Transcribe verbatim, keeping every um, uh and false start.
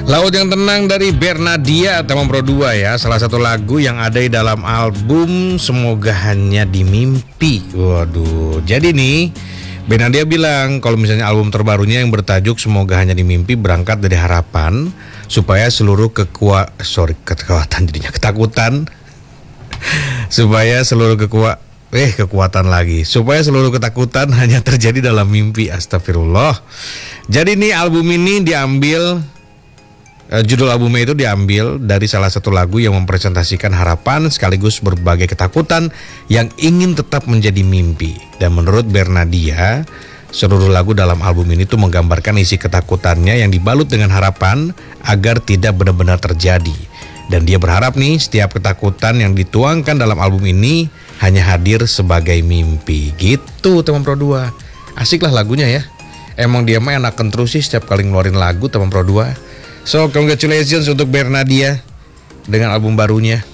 Laut yang Tenang dari Bernadia, Taman Pro dua ya. Salah satu lagu yang ada di dalam album Semoga Hanya di Mimpi. Waduh, jadi nih Bernadia bilang kalau misalnya album terbarunya yang bertajuk Semoga Hanya di Mimpi berangkat dari harapan supaya seluruh kekuatan, sorry kekuatan jadinya ketakutan, supaya seluruh kekuatan, eh kekuatan lagi, supaya seluruh ketakutan hanya terjadi dalam mimpi. Astagfirullah. Jadi nih album ini diambil Uh, judul albumnya itu diambil dari salah satu lagu yang mempresentasikan harapan sekaligus berbagai ketakutan yang ingin tetap menjadi mimpi. Dan menurut Bernadia, seluruh lagu dalam album ini tuh menggambarkan isi ketakutannya yang dibalut dengan harapan agar tidak benar-benar terjadi. Dan dia berharap nih setiap ketakutan yang dituangkan dalam album ini hanya hadir sebagai mimpi. Gitu Taman Pro dua. Asik lah lagunya ya. Emang dia mah enakan terus sih setiap kali ngeluarin lagu Taman Pro dua. So, congratulations untuk Bernadia dengan album barunya.